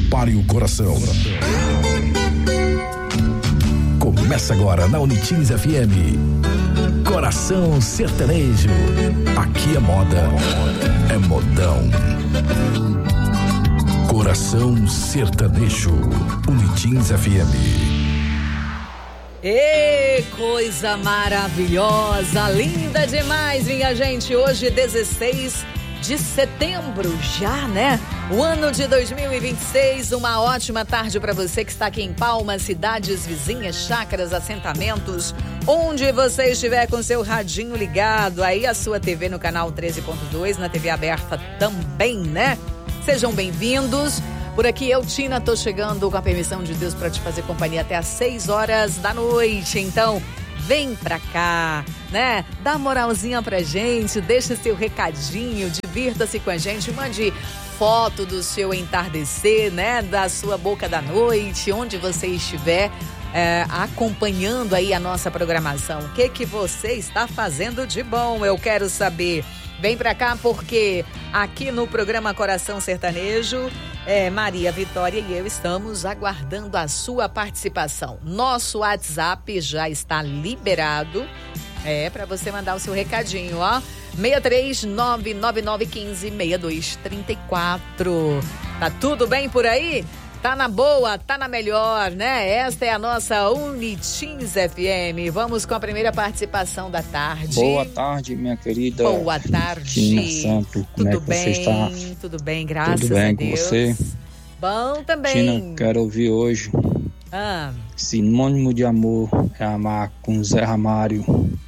Prepare o coração. Começa agora na Unitins FM. Coração Sertanejo. Aqui é moda, é modão. Coração Sertanejo. Unitins FM. Ê, coisa maravilhosa, linda demais, minha gente. Hoje, 16 de setembro, já, né? O ano de 2026, uma ótima tarde para você que está aqui em Palmas, cidades vizinhas, chácaras, assentamentos, onde você estiver com seu radinho ligado, aí a sua TV no canal 13.2, na TV aberta também, né? Sejam bem-vindos. Por aqui eu, Tina, tô chegando com a permissão de Deus para te fazer companhia até às 6 horas da noite. Então, vem pra cá, né? Dá moralzinha pra gente, deixa seu recadinho, divirta-se com a gente, mande foto do seu entardecer, né? Da sua boca da noite, onde você estiver acompanhando aí a nossa programação. O que você está fazendo de bom? Eu quero saber. Vem pra cá porque aqui no programa Coração Sertanejo, Maria Vitória e eu estamos aguardando a sua participação. Nosso WhatsApp já está liberado, para você mandar o seu recadinho, ó. 63999156234. Tá tudo bem por aí? Tá na boa, tá na melhor, né? Esta é a nossa Unitins FM. Vamos com a primeira participação da tarde. Boa tarde, minha querida. Boa tarde. Tina Santo. Como tudo é que você está? Tudo bem, graças tudo bem a Deus. Com você? Bom também. Tina, quero ouvir hoje. Sinônimo de amor é amar com Zé Ramário.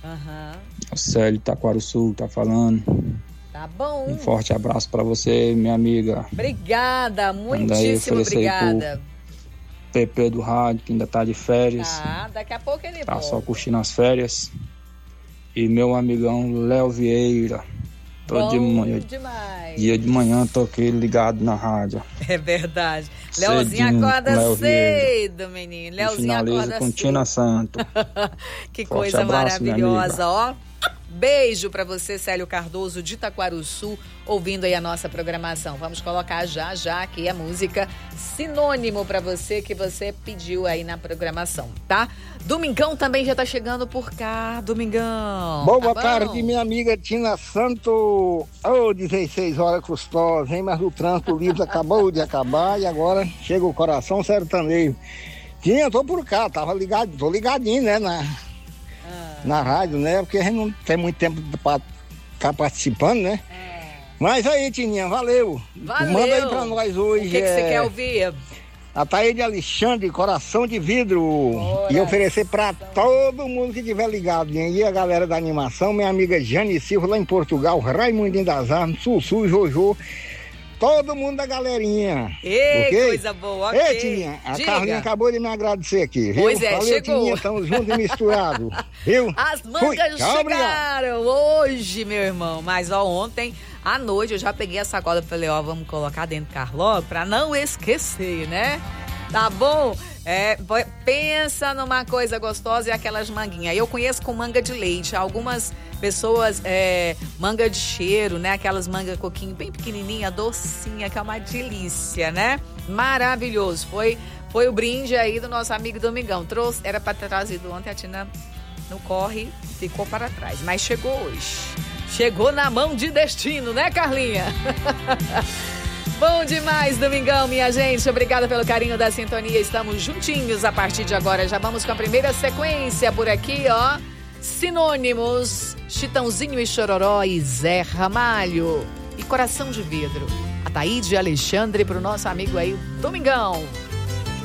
O Célio Taquarussu tá falando. Tá bom. Um forte abraço pra você, minha amiga. Obrigada, muitíssimo obrigada. PP do rádio, que ainda tá de férias. Tá, daqui a pouco ele tá volta. Só curtindo as férias. E meu amigão Léo Vieira. Bom demais. Dia de manhã tô aqui ligado na rádio. É verdade. Leozinho acorda cedo, menino. Leozinho acorda com cedo. Tina Santo. Que forte coisa abraço, maravilhosa, ó. Beijo pra você, Célio Cardoso de Taquarussu, ouvindo aí a nossa programação. Vamos colocar já aqui a música Sinônimo pra você, que você pediu aí na programação, tá? Domingão também já tá chegando por cá, Domingão. Boa tarde, minha amiga Tina Santo. 16 horas custosas, hein? Mas o trânsito livre acabou de acabar e agora chega o Coração Sertanejo. Tina, eu tô por cá, tô ligadinho, né, na rádio, né? Porque a gente não tem muito tempo pra estar participando, né? Mas aí, Tininha, valeu. Manda aí pra nós hoje. O que você quer ouvir? A Taíde Alexandre, Coração de Vidro. E oferecer pra todo mundo que tiver ligado. E a galera da animação, minha amiga Jane Silva lá em Portugal, Raimundinho das Armas, Sussu, Jojo. Todo mundo da galerinha. Ei, okay? Coisa boa, ok. Ei, Tininha, a Carlinha acabou de me agradecer aqui, viu? Pois é, valeu, chegou. Tininha, estamos juntos e misturados, viu? As mangas chegaram hoje, meu irmão. Mas, ó, ontem à noite eu já peguei a sacola e falei, ó, vamos colocar dentro do carro logo pra não esquecer, né? Tá bom? Pensa numa coisa gostosa e aquelas manguinhas. Eu conheço com manga de leite. Algumas pessoas, manga de cheiro, né? Aquelas manga coquinho bem pequenininha, docinha, que é uma delícia, né? Maravilhoso. Foi o brinde aí do nosso amigo Domingão. Era pra ter trazido ontem, a Tina no corre, ficou para trás. Mas chegou hoje. Chegou na mão de destino, né, Carlinha? Bom demais, Domingão, minha gente. Obrigada pelo carinho da sintonia. Estamos juntinhos a partir de agora. Já vamos com a primeira sequência por aqui, ó. Sinônimos, Chitãozinho e Chororó e Zé Ramalho. E Coração de Vidro. A Taíde Alexandre pro nosso amigo aí, Domingão.